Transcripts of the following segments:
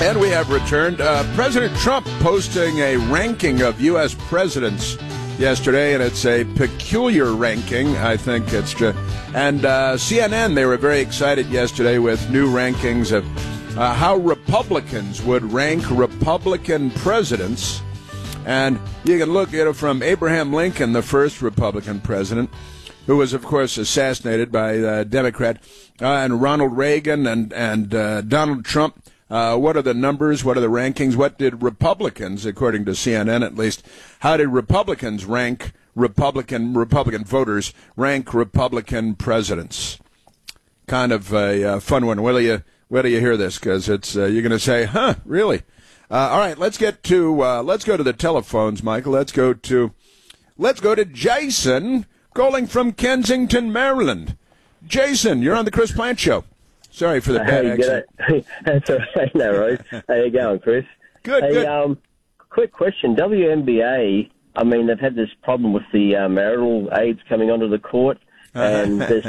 And we have returned. President Trump posting a ranking of U.S. presidents yesterday, and it's a peculiar ranking, I think it's true. And CNN, they were very excited yesterday with new rankings of how Republicans would rank Republican presidents. And you can look at it from Abraham Lincoln, the first Republican president, who was, of course, assassinated by a Democrat, and Ronald Reagan and Donald Trump. What are the numbers? What are the rankings? What did Republicans, according to CNN at least, how did Republicans rank Republican voters rank Republican presidents? Kind of a fun one. Wait till you hear this, because it's you're going to say, huh, really? All right, let's go to the telephones, Michael. Let's go to Jason calling from Kensington, Maryland. Jason, you're on the Chris Plant Show. Sorry for the bad accent. That's all right. No worries. How you going, Chris? Good. Quick question. WNBA, I mean, they've had this problem with the marital aids coming onto the court, and there's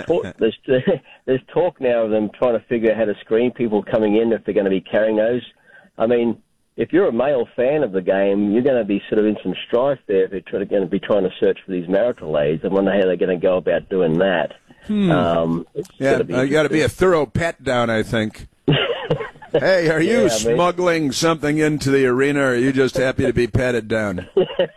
talk now of them trying to figure out how to screen people coming in if they're going to be carrying those. I mean, if you're a male fan of the game, you're going to be sort of in some strife there if you're going to be trying to search for these marital aids. I wonder how they're going to go about doing that. You got to be a thorough pat down, I think. Hey, are you smuggling something into the arena, or are you just happy to be patted down?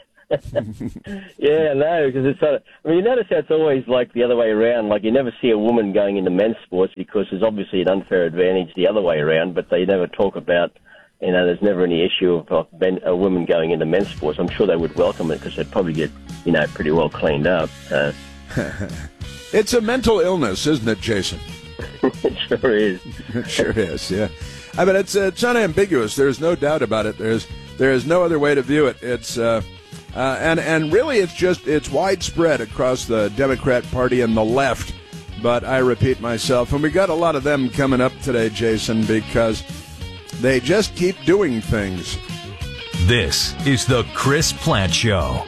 Yeah, no, because it's sort of, I mean, you notice how it's always like the other way around. Like, you never see a woman going into men's sports because there's obviously an unfair advantage the other way around, but they never talk about, you know, there's never any issue of a woman going into men's sports. I'm sure they would welcome it because they'd probably get, you know, pretty well cleaned up. It's a mental illness, isn't it, Jason? It sure is. It sure is, yeah. I mean, it's unambiguous. There's no doubt about it. There is no other way to view it. It's and really it's widespread across the Democrat Party and the left. But I repeat myself, and we got a lot of them coming up today, Jason, because they just keep doing things. This is the Chris Plant Show.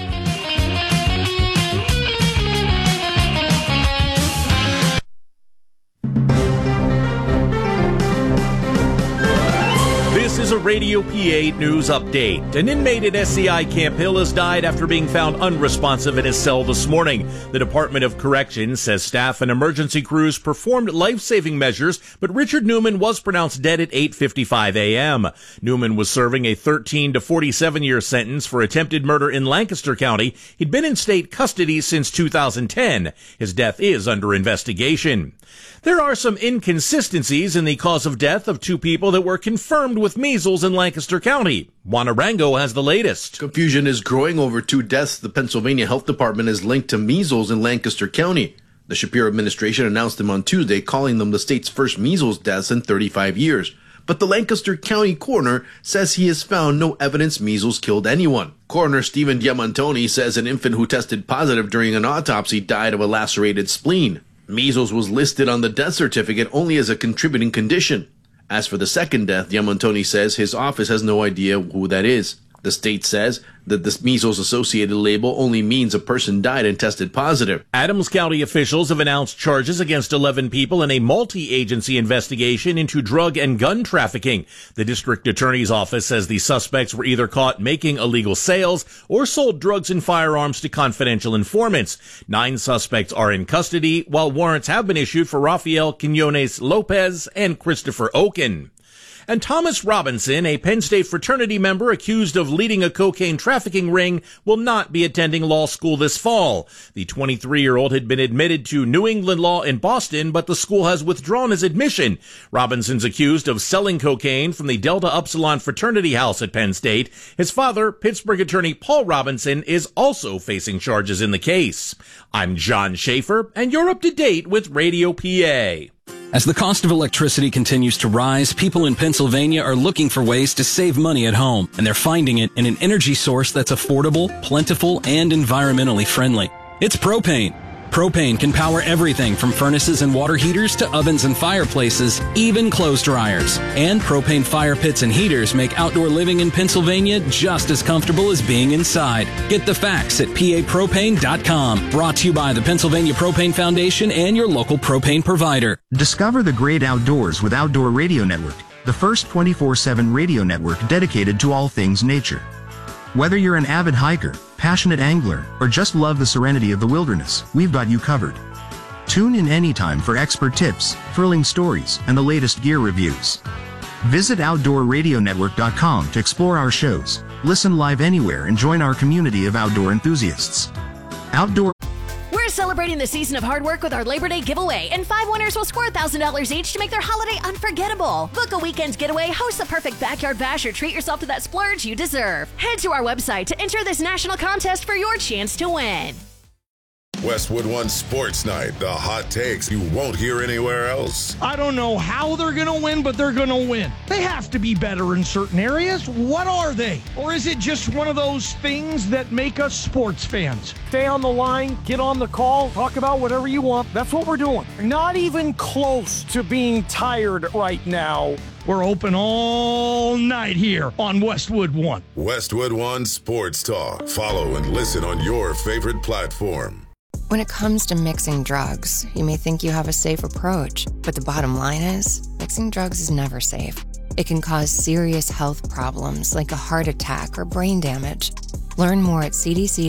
This is a Radio PA news update. An inmate at SCI Camp Hill has died after being found unresponsive in his cell this morning. The Department of Corrections says staff and emergency crews performed life-saving measures, but Richard Newman was pronounced dead at 8:55 a.m. Newman was serving a 13 to 47-year sentence for attempted murder in Lancaster County. He'd been in state custody since 2010. His death is under investigation. There are some inconsistencies in the cause of death of two people that were confirmed with measles in Lancaster County. Juan Arango has the latest. Confusion is growing over two deaths the Pennsylvania Health Department has linked to measles in Lancaster County. The Shapiro administration announced them on Tuesday, calling them the state's first measles deaths in 35 years. But the Lancaster County coroner says he has found no evidence measles killed anyone. Coroner Stephen Diamantoni says an infant who tested positive during an autopsy died of a lacerated spleen. Measles was listed on the death certificate only as a contributing condition. As for the second death, Diamantoni says his office has no idea who that is. The state says that this measles-associated label only means a person died and tested positive. Adams County officials have announced charges against 11 people in a multi-agency investigation into drug and gun trafficking. The district attorney's office says the suspects were either caught making illegal sales or sold drugs and firearms to confidential informants. 9 suspects are in custody, while warrants have been issued for Rafael Quinones Lopez and Christopher Oken. And Thomas Robinson, a Penn State fraternity member accused of leading a cocaine trafficking ring, will not be attending law school this fall. The 23-year-old had been admitted to New England Law in Boston, but the school has withdrawn his admission. Robinson's accused of selling cocaine from the Delta Upsilon fraternity house at Penn State. His father, Pittsburgh attorney Paul Robinson, is also facing charges in the case. I'm John Schaefer, and you're up to date with Radio PA. As the cost of electricity continues to rise, people in Pennsylvania are looking for ways to save money at home, and they're finding it in an energy source that's affordable, plentiful, and environmentally friendly. It's propane. Propane can power everything from furnaces and water heaters to ovens and fireplaces, even clothes dryers. And propane fire pits and heaters make outdoor living in Pennsylvania just as comfortable as being inside. Get the facts at papropane.com. Brought to you by the Pennsylvania Propane Foundation and your local propane provider. Discover the great outdoors with Outdoor Radio Network. the first 24/7 radio network dedicated to all things nature. Whether you're an avid hiker, passionate angler, or just love the serenity of the wilderness, we've got you covered. Tune in anytime for expert tips, thrilling stories, and the latest gear reviews. Visit OutdoorRadioNetwork.com to explore our shows, listen live anywhere, and join our community of outdoor enthusiasts. We're celebrating the season of hard work with our Labor Day giveaway, and 5 winners will score $1,000 each to make their holiday unforgettable. Book a weekend getaway, host the perfect backyard bash, or treat yourself to that splurge you deserve. Head to our website to enter this national contest for your chance to win. Westwood One Sports Night, the hot takes you won't hear anywhere else. I don't know how they're going to win, but they're going to win. They have to be better in certain areas. What are they? Or is it just one of those things that make us sports fans? Stay on the line, get on the call, talk about whatever you want. That's what we're doing. Not even close to being tired right now. We're open all night here on Westwood One. Westwood One Sports Talk. Follow and listen on your favorite platform. When it comes to mixing drugs, you may think you have a safe approach, but the bottom line is, mixing drugs is never safe. It can cause serious health problems like a heart attack or brain damage. Learn more at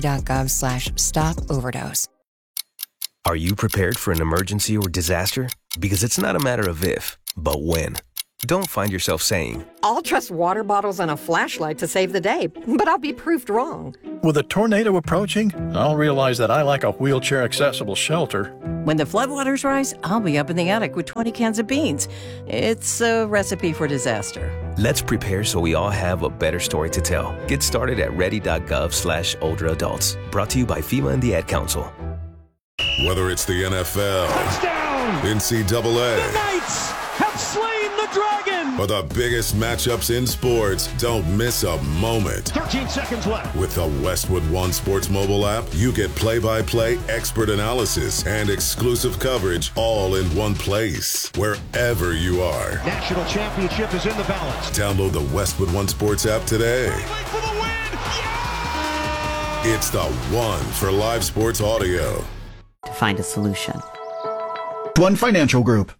cdc.gov/stop-overdose. Are you prepared for an emergency or disaster? Because it's not a matter of if, but when. Don't find yourself saying, I'll trust water bottles and a flashlight to save the day, but I'll be proved wrong. With a tornado approaching, I'll realize that I like a wheelchair-accessible shelter. When the floodwaters rise, I'll be up in the attic with 20 cans of beans. It's a recipe for disaster. Let's prepare so we all have a better story to tell. Get started at ready.gov/older adults. Brought to you by FEMA and the Ad Council. Whether it's the NFL, touchdown, NCAA, the Knights have slain the dragon, or the biggest matchups in sports, don't miss a moment. 13 seconds left. With the Westwood One Sports mobile app, you get play-by-play, expert analysis, and exclusive coverage all in one place, wherever you are. National championship is in the balance. Download the Westwood One Sports app today. For the win! Yeah! It's the one for live sports audio. To find a solution. One Financial Group.